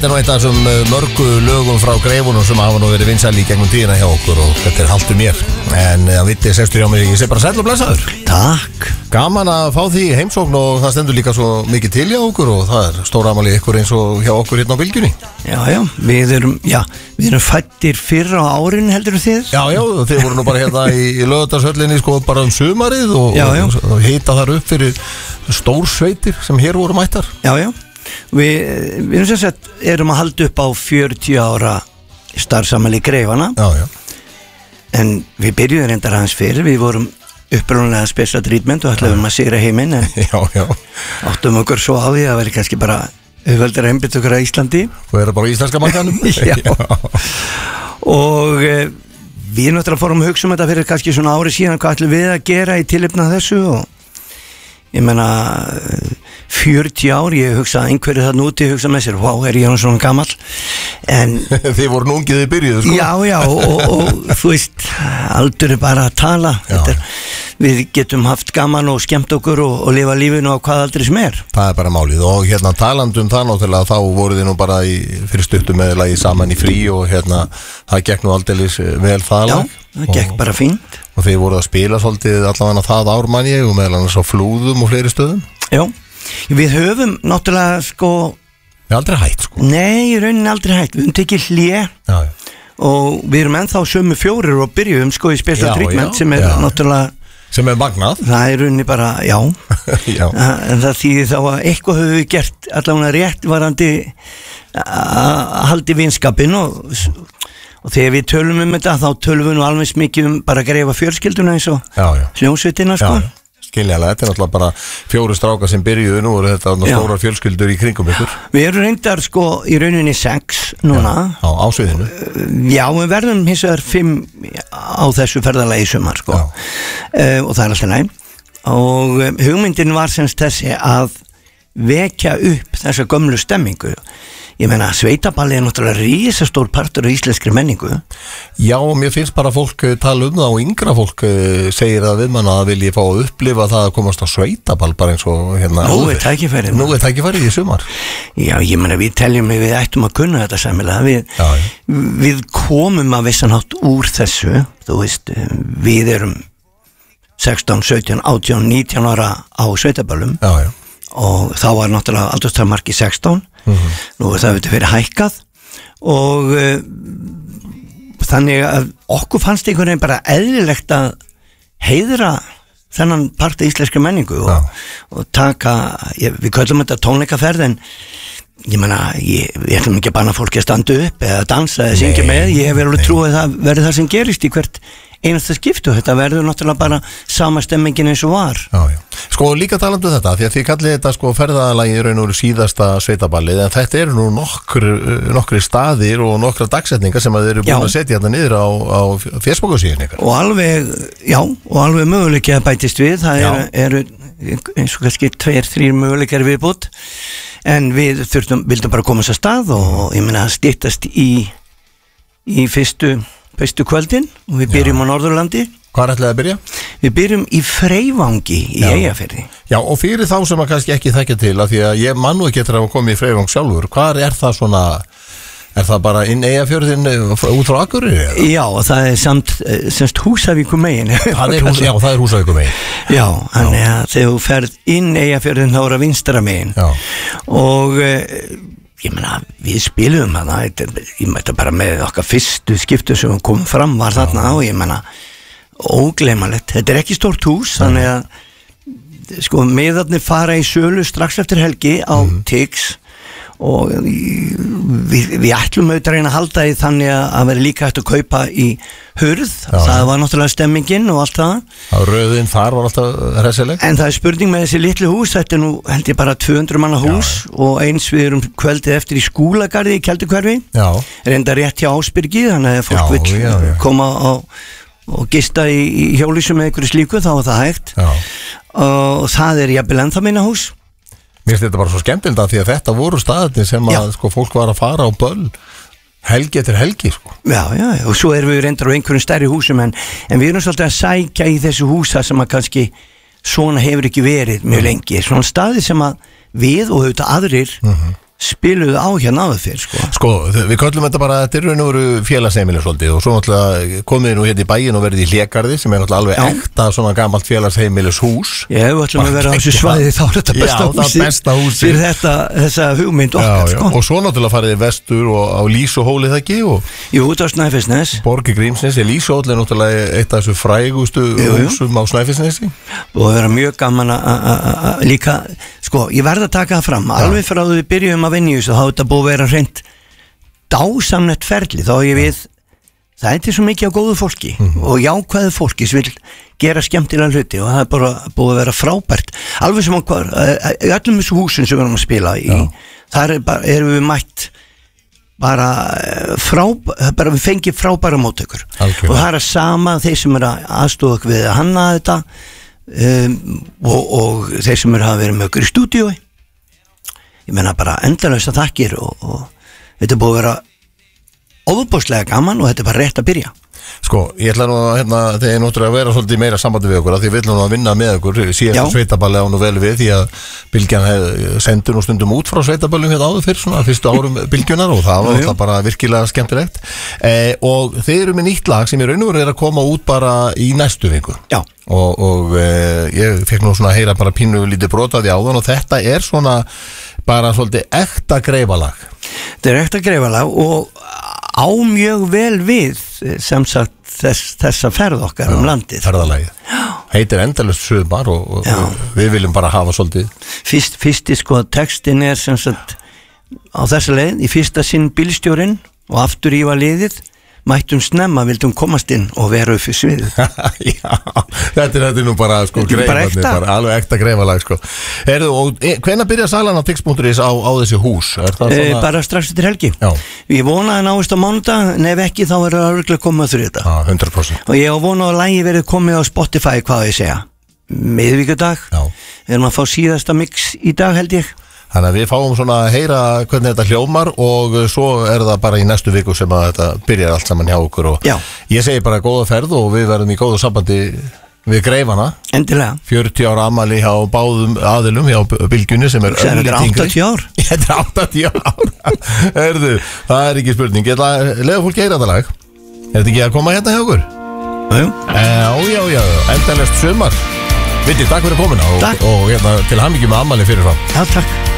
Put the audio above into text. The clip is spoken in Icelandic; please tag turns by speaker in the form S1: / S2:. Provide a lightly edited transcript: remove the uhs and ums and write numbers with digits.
S1: þetta nú eitt af þessum mörgu lögum frá greifunum sem hafa nú verið vinsæl í gegnum tíðina hjá okkur og þetta haltu mér. En að viti, sestur hjá mig, ég sé bara sæll og blessaður.
S2: Takk.
S1: Gaman að fá því heimsókn og það stendur líka svo mikið til hjá okkur og það stóramæli ykkur eins og hjá okkur hérna á Bylgjunni.
S2: Já, við erum fættir fyrr á árinu heldur þið.
S1: Já, þið voru nú bara hérna í Laugardalshöllinni sko bara sumarið og hita þar upp fyrir stórsveitir sem hér voru mættar.
S2: Já. Við erum sem sagt erum að halda upp á 40 ára starfsamæli greifana.
S1: Já.
S2: En við byrjuðum reyndar aðeins fyrir, við vorum upprunalega special treatment og ætlaðum að sigra heiminn en
S1: já.
S2: Áttum okkur svo á því að vera kannski bara auðveldur að einbytta okkur að Íslandi.
S1: Þú er bara á íslenska markanum.
S2: Já. Og við náttúrulega fórum að hugsa þetta fyrir kannski svona ári síðan, hvað ætlum við að gera í tilefni af þessu og ég meina 40 ár, ég hugsa að einhverju þarna úti hugsa með sér, er ég svona gamall en
S1: þið voru núngið í byrjuðu sko.
S2: Já, og þú veist aldur er bara að tala við getum haft gaman og skemmt okkur og lifa lífinu á hvað aldrei sem er.
S1: Það er bara málið og hérna talandum það náttúrulega þá voru þið nú bara fyrir stuttu með lagi saman í frí og hérna það gekk nú aldeilis vel það lag.
S2: Já, það gekk bara fínt.
S1: Og þið voruð að spila svolítið allavega það ár mann ég og meðal annars á Flúðum og fleiri stöðum.
S2: Já, við höfum náttúrulega sko
S1: Við aldrei hætt sko.
S2: Nei, í rauninni aldrei hætt, við höfum tekið hlé og við erum ennþá sömu fjórir og byrjum sko í special treatment sem er náttúrulega
S1: sem er magnað. Það
S2: er rauninni bara, já. En það þýðir þá að eitthvað höfum við gert allavega rétt varandi að haldi vinskapinn og þegar við tölum þetta þá tölum við nú alveg mikið bara að greifa fjölskylduna eins og hljómsveitina sko.
S1: Skiljanlega, þetta er náttúrulega bara 4 strákar sem byrjuðu nú og þetta er stórar fjölskyldur í kringum ykkur.
S2: Við erum reyndar sko í rauninni 6 núna.
S1: Á sviðinu.
S2: Já, við verðum hins vegar 5 á þessu ferðalagi í sumar sko. Og það er alltaf næm. Og hugmyndin var semst þessi að vekja upp þessa gömlu stemmingu. Ég meina, sveitaballi er náttúrulega risastór partur af íslenskri menningu.
S1: Já, mér finnst bara fólk tala það og yngra fólk segir að við manna að vilji fá að upplifa það að komast á sveitaball bara eins og hérna
S2: Nú er tækifærið.
S1: Nú er tækifærið í sumar.
S2: Já, ég meina, við teljum við ættum að kunna þetta sæmilega. Við komum að vissan hátt úr þessu. Þú veist, við erum 16, 17, 18, 19 ára á sveitaballum.
S1: Já.
S2: Og þá var náttúrulega aldurstakmarki 16. Nú er það verið hækkað og þannig að okkur fannst einhvern veginn bara eðlilegt að heiðra þennan part af íslenskri menningu og taka, við köllum þetta tónleikaferð en ég meina, við ætlum ekki að banna fólki að standa upp eða dansa eða syngja með, ég hef verið alveg trúið að það verður það sem gerist í hvert einasta skiptu, þetta verður náttúrulega bara sama stemmingin eins og var.
S1: Já. Sko líka talandu þetta, því að þið kallið þetta sko ferðalagi í raun og síðasta sveitaballið, en þetta eru nú nokkri staðir og nokkra dagsetningar sem að þið eru búin að setja þetta niður á Facebook-síðan ykkar.
S2: Og alveg möguleiki að bætist við, það eru eins og kannski 2-3 möguleikar viðbútt, en við vildum bara komast að stað og ég meina að styttast í fyrstu kvöldin og við byrjum á Norðurlandi.
S1: Hvað ætlaði að byrja?
S2: Við byrjum í Freyvangi í Eyjafirði.
S1: Já, og fyrir þá sem að kannski ekki þekkja til að því að ég mann nú ekki eftir að koma í Freyvang sjálfur, hvað er það svona, er það bara inn Eyjafjörðin út frá Akureyri?
S2: Já, það er semst Húsavíkurmegin.
S1: Það er Húsavíkurmegin.
S2: Já, þannig að þegar þú ferð inn Eyjafjörðin þá er það vinstra megin. Og ég meina, við spilum hana, ég meina bara með okkar fyrstu skiptu sem kom fram var þarna og ég meina, ógleymanlegt, þetta er ekki stórt hús, þannig að sko miðarnir fara í sölu strax eftir helgi á Tix og við ætlum auðvitað að reyna að halda því þannig að vera líka hægt að kaupa í hurð, það var náttúrulega stemmingin og allt það.
S1: Röðin þar var alltaf hressileg.
S2: En það er spurning með þessi litlu hús, þetta er nú held ég bara 200 manna hús og eins við erum kvöldið eftir í Skúlagarði í Keldukverfi, reynda rétt hjá Ásbyrgi, þannig að fólk vill koma og gista í hjólísum með einhverju slíku, þá er það hægt og það er jafnvel ennþá minna hús.
S1: Mér finnst þetta bara svo skemmtilegt að því að þetta voru staðirnir sem að sko, fólk var að fara á böll helgi eftir helgi sko.
S2: Já, og svo erum við reyndar á einhverjum stærri húsum en við erum svolítið að sækja í þessu húsa sem að kannski svona hefur ekki verið mjög lengi, svona staði sem að við og auðvitað aðrir spiluðu á hérna áður fyrr
S1: Sko, við köllum þetta bara þetta raun og veru félagsheimili svolítið og svo náttúrulega komið nú hérna í bæin og verið í Hlégarði sem náttúrulega alveg ekta svona gamalt félagsheimilis hús
S2: Ég hef alltaf að vera á þessu svæði þá er þetta besta húsi fyrir þessa hugmynd okkar
S1: Og svo náttúrulega farið vestur og á Lýsuhólið ekki
S2: Jú, út á Snæfellsnes
S1: Borgi Grímsnesi, Lýsuhóll er náttúrulega eitt af þessu frægustu húsum á Snæfellsnesi
S2: Og það er mjög gaman að líka, sko, ég verð að taka það fram alveg frá því við byrjum að vinna í þessu þá er þetta búið að vera hreint dásamlegt ferli, þá ég við það er til svo mikið á góðu fólki og jákvæðu fólki sem vil gera skemmtilega hluti og það er bara búið að vera frábært alveg sem í öllum þessu húsin sem við erum að spila í þar erum við mætt bara við fengið frábæra móttökur og það er að sama þeir sem er að aðstofa okkur við að hanna þetta og þeir sem er að vera með okkur í stúdíói ég meina bara endalaust þakkir og þetta er búið að vera ofboðslega gaman og þetta er bara rétt að byrja
S1: Sko, ég ætla nú að þegar ég nóttur að vera svolítið meira sambandi við okkur að því við ætlum nú að vinna með okkur síðast sveitaballi á nú vel við því að Bylgjan sendur nú stundum út frá sveitaballum hérna áður fyrr svona fyrstu árum Bylgjunar og það var alltaf bara virkilega skemmtilegt og þeir eru með nýtt lag sem í raun og veru að koma út bara í næstu viku og ég fekk nú svona að heyra bara pínu lítið brotaði áðan og þetta er svona bara svolítið ekta greifalag
S2: Þetta er ekta greifalag og á mjög vel við sem sagt þessa ferð okkar landið
S1: ferðalagið heitir endalaust sumar og við viljum bara hafa svolítið
S2: fyrsti sko textin er sem sagt á þessa leið í fyrsta sinn bílstjórinn og aftur í var liðið mættum snemma, vildum komast inn og vera upp fyrir sviðið
S1: Já, þetta er nú bara sko greifarnir, bara alveg ekta greifalag sko hvenær byrja salan á tix.is á þessi hús?
S2: Bara strax eftir helgi Ég vonaði náist á mánudag, ef ekki þá er það örgulega komið að þrjóta
S1: 100%
S2: Og ég vonaði að lagi verið komið á Spotify hvað ég segja miðvíkudag Við erum að fá síðasta mix í dag held ég
S1: Þannig að við fáum svona að heyra hvernig þetta hljómar og svo er það bara í næstu viku sem að þetta byrjar allt saman hjá okkur og ég segi bara góða ferð og við verðum í góðu sambandi við greifana
S2: Endilega
S1: 40 ára afmæli hjá báðum aðilum hjá Bylgjunni sem er
S2: Þetta er 80 ár
S1: Þetta er 80 ár Herðu, það er ekki spurning Ég ætla að leiða fólki að heyra þetta lag Er þetta ekki að koma hérna hjá okkur? Já, endalest sumar Viti, takk fyrir komuna og hérna til hamingju með afmæli fyrirfram
S2: Já, takk